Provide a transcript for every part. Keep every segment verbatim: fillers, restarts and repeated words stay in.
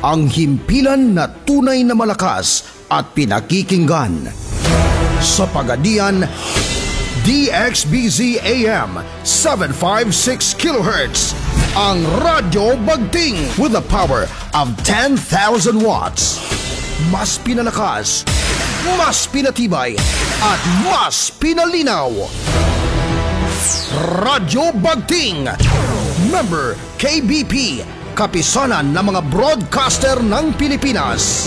ang himpilan na tunay na malakas at pinakikinggan. Sa Pagadian, D X B Z A M seven fifty-six kilohertz, ang Radyo Bagting with the power of ten thousand watts. Mas pinalakas, mas pinatibay, at mas pinalinaw. Radyo Bagting, member K B P, kapisanan ng mga broadcaster ng Pilipinas.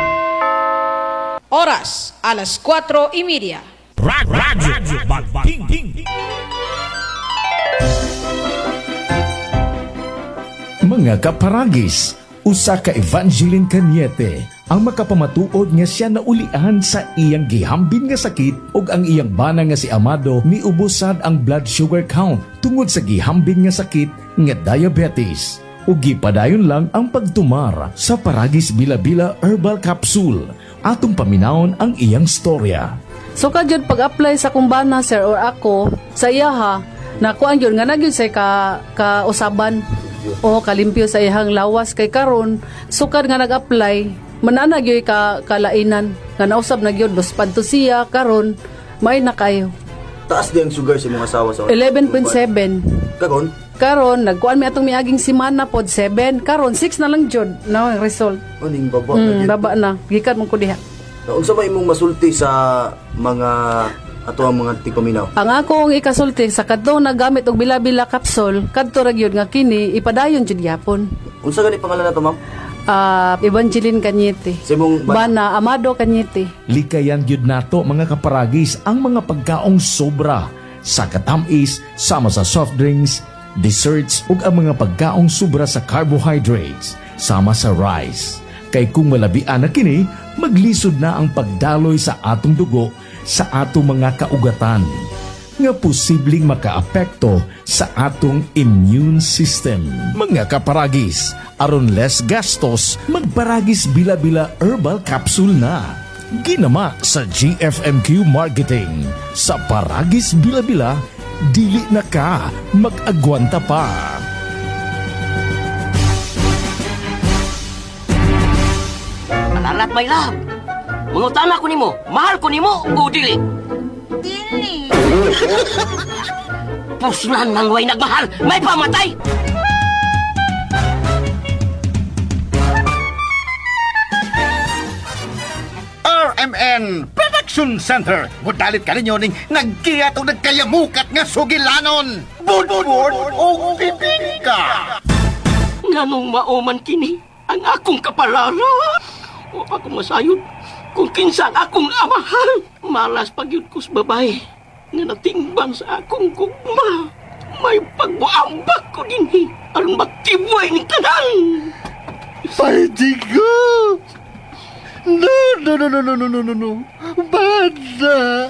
Oras, alas cuatro y media. Radyo Bagting. Mga kaparagis, usa ka Evangeline Cañete ang makapamatuod nga siya naulian sa iyang gihambin nga sakit ug ang iyang bana nga si Amado miubusad ang blood sugar count tungod sa gihambin nga sakit nga diabetes. Ug gipadayon lang ang pagtumar sa Paragis Bila-Bila Herbal Capsule. Atong paminawon ang iyang storya. So kadyod pag-apply sa kumbana sir or ako sa iya ha, nakuan yun nga nagyud say ka kausaban o kalimpyo sa iyang lawas kay karon sukad nga nag-apply mananag yoy ka kalainan nga nausab na gyud dos padto siya karon may na kayo. Taas di ang sugar sa mga asawa sa eleven point seven. Karon? Karon nagkuan mi atong miaging semana pod seven, karon six na lang jud na ang result. Uning baba mm, na baba na gikan mo ko diha. Unsa ba imong masulti sa mga ato ang mga tikuminaw? Ang akong ikasulti sa kadto nagamit og bila-bila capsule kadto ra gyud nga kini ipadayon jud gyapon. Unsa gani pangalan nato ma'am? Uh, Evangeline Cañete. Simong Bana Amado Cañete. Likayan gyud nato mga kaparagis ang mga pagkaong sobra sa katamis sama sa soft drinks, desserts ug ang mga pagkaong sobra sa carbohydrates sama sa rice. Kay kung malabian na kini, maglisod na ang pagdaloy sa atong dugo sa atong mga kaugatan nga posibleng makaapekto sa atong immune system. Mga kaparagis, aron less gastos, magparagis Bila-Bila Herbal Capsule na. Ginama sa G F M Q Marketing. Sa Paragis Bila-Bila, dili na ka mag-agwanta pa. Alalat, my love. Mangutana ko nimo, mahal ko nimo o dili? Dili. Puslan nang way nagmahal, may pamatay. R M N Production Center. Mudalit ka ninyo ning nagkiyat o nagkayamukat nga sugilanon. Budbud o pipika. Nganong mauman kini ang akong kapalaran. O akong masayod kung kinsa ang akong amahan. Malas pagyud ko sa babae nga natingban sa akong gugma. May pagbuambak ko dinhi aron magtibuay ni tanan. Pwede ko. No, no, no, no, no, no, no, no, no. Bada.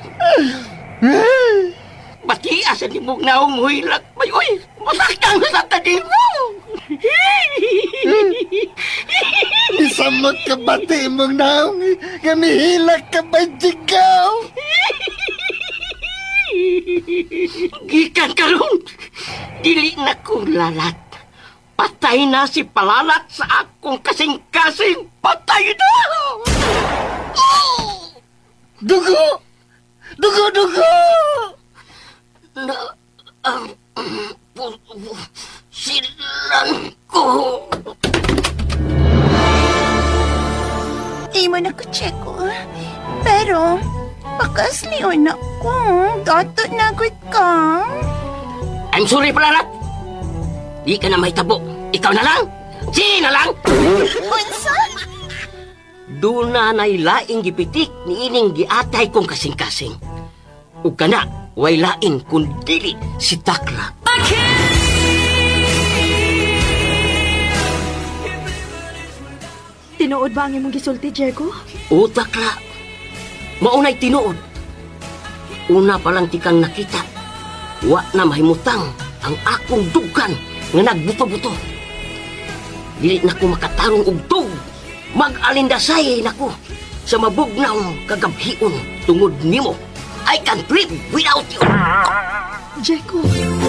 Batias ang imong naong huilak. May oy, masakang sa tadim mo. Isamot ka bati mong naong gamihilak ka ba jigaw? Gikan karon, dili na ko lalat. Patay na si Palalat sa akong kasing-kasing. Patay na! Oh! Dugo! Dugo, dugo! Na, um, um, silang ko. Imo na ko check ko. Pero, bakas liyon ako. Gato na good ka. I'm sorry, Palalat. Di ka na may tabo. Ikaw na lang. Si na lang. Unsa? Doon na nailaing gipitik ni ining giatay kong kasing-kasing. Ug kana, way lain kung dili si Takla. Tinuod ba ang imong gisulti, Diego? O Takla, maunay tinuod. Una pa lang tikang nakita, wa na mahimutang ang akong dugan nga nagbuto-buto. Dili na ko makatarong og tug. Mag-alindasay na ko sa mabugnaw kagabhion tungod nimo. I can't live without you. Diego.